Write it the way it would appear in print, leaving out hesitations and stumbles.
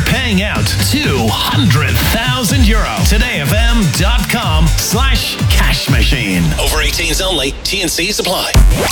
paying out €200,000. TodayFM.com/cash machine. Over 18s only. T&Cs apply.